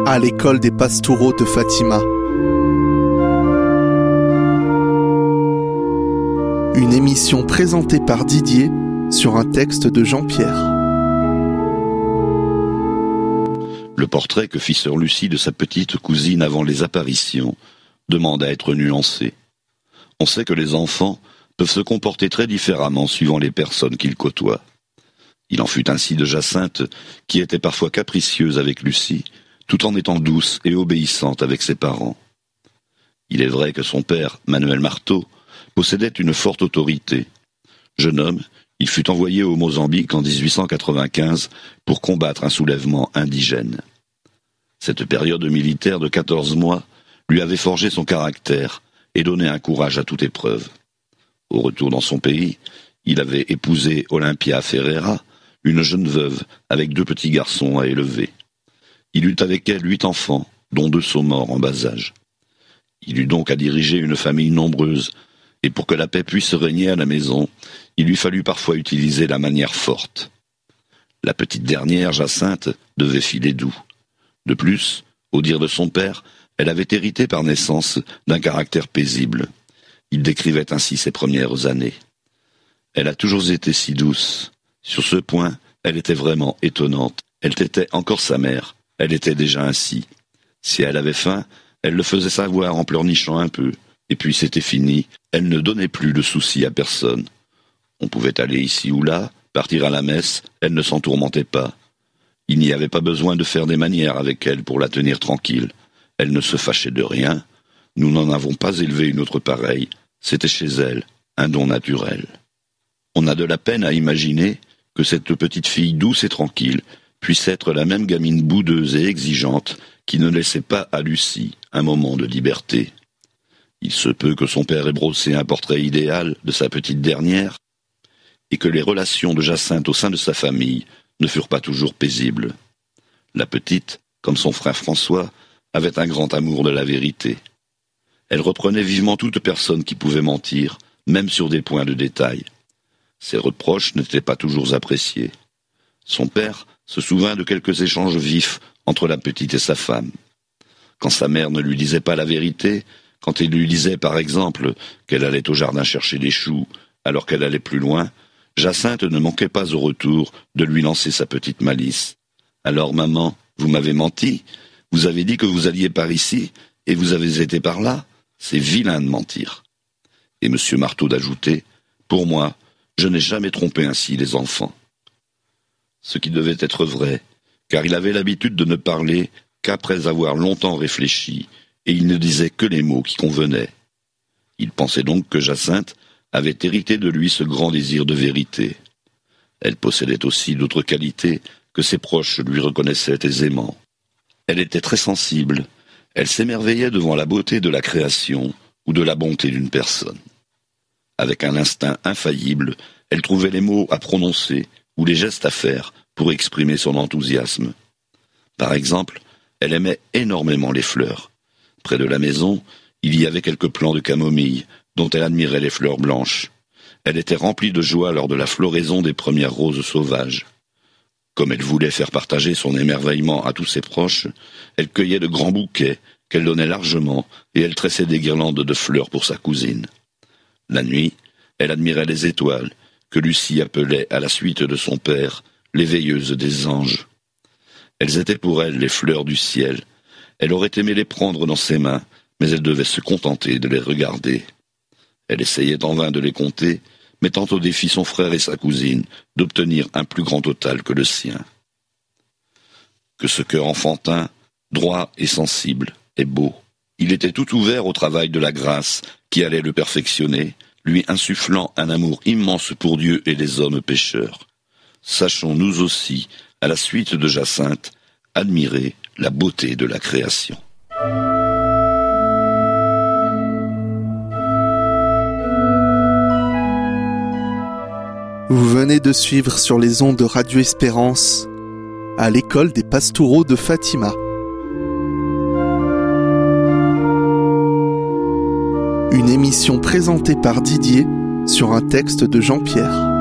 à l'école des Pastoureaux de Fatima. Une émission présentée par Didier sur un texte de Jean-Pierre. Le portrait que fit sœur Lucie de sa petite cousine avant les apparitions demande à être nuancé. On sait que les enfants peuvent se comporter très différemment suivant les personnes qu'ils côtoient. Il en fut ainsi de Jacinthe, qui était parfois capricieuse avec Lucie, tout en étant douce et obéissante avec ses parents. Il est vrai que son père, Manuel Marteau, possédait une forte autorité. Jeune homme, il fut envoyé au Mozambique en 1895 pour combattre un soulèvement indigène. Cette période militaire de 14 mois lui avait forgé son caractère et donné un courage à toute épreuve. Au retour dans son pays, il avait épousé Olympia Ferreira, une jeune veuve avec 2 petits garçons à élever. Il eut avec elle 8 enfants, dont 2 sont morts en bas âge. Il eut donc à diriger une famille nombreuse, et pour que la paix puisse régner à la maison, il lui fallut parfois utiliser la manière forte. La petite dernière, Jacinthe, devait filer doux. De plus, au dire de son père, elle avait hérité par naissance d'un caractère paisible. Il décrivait ainsi ses premières années. Elle a toujours été si douce. Sur ce point, elle était vraiment étonnante. Elle était encore sa mère. Elle était déjà ainsi. Si elle avait faim, elle le faisait savoir en pleurnichant un peu. Et puis c'était fini. Elle ne donnait plus de soucis à personne. On pouvait aller ici ou là, partir à la messe, elle ne s'en tourmentait pas. Il n'y avait pas besoin de faire des manières avec elle pour la tenir tranquille. Elle ne se fâchait de rien. Nous n'en avons pas élevé une autre pareille. C'était chez elle, un don naturel. On a de la peine à imaginer que cette petite fille douce et tranquille puisse être la même gamine boudeuse et exigeante qui ne laissait pas à Lucie un moment de liberté. Il se peut que son père ait brossé un portrait idéal de sa petite dernière et que les relations de Jacinthe au sein de sa famille ne furent pas toujours paisibles. La petite, comme son frère François, avait un grand amour de la vérité. Elle reprenait vivement toute personne qui pouvait mentir, même sur des points de détail. Ses reproches n'étaient pas toujours appréciés. Son père se souvint de quelques échanges vifs entre la petite et sa femme. Quand sa mère ne lui disait pas la vérité, quand il lui disait par exemple qu'elle allait au jardin chercher des choux alors qu'elle allait plus loin, Jacinthe ne manquait pas au retour de lui lancer sa petite malice. « Alors maman, vous m'avez menti? Vous avez dit que vous alliez par ici et vous avez été par là? C'est vilain de mentir. » Et M. Marteau d'ajouter « Pour moi, je n'ai jamais trompé ainsi les enfants. » Ce qui devait être vrai, car il avait l'habitude de ne parler qu'après avoir longtemps réfléchi, et il ne disait que les mots qui convenaient. Il pensait donc que Jacinthe avait hérité de lui ce grand désir de vérité. Elle possédait aussi d'autres qualités que ses proches lui reconnaissaient aisément. Elle était très sensible, elle s'émerveillait devant la beauté de la création ou de la bonté d'une personne. Avec un instinct infaillible, elle trouvait les mots à prononcer ou les gestes à faire pour exprimer son enthousiasme. Par exemple, elle aimait énormément les fleurs. Près de la maison, il y avait quelques plants de camomille, dont elle admirait les fleurs blanches. Elle était remplie de joie lors de la floraison des premières roses sauvages. Comme elle voulait faire partager son émerveillement à tous ses proches, elle cueillait de grands bouquets qu'elle donnait largement et elle tressait des guirlandes de fleurs pour sa cousine. La nuit, elle admirait les étoiles, que Lucie appelait, à la suite de son père, les veilleuses des anges. Elles étaient pour elle les fleurs du ciel. Elle aurait aimé les prendre dans ses mains, mais elle devait se contenter de les regarder. Elle essayait en vain de les compter, mettant au défi son frère et sa cousine d'obtenir un plus grand total que le sien. Que ce cœur enfantin, droit et sensible, est beau. Il était tout ouvert au travail de la grâce qui allait le perfectionner, lui insufflant un amour immense pour Dieu et les hommes pécheurs. Sachons nous aussi, à la suite de Jacinthe, admirer la beauté de la création. Vous venez de suivre sur les ondes de Radio Espérance à l'école des Pastoureaux de Fatima. Une émission présentée par Didier sur un texte de Jean-Pierre.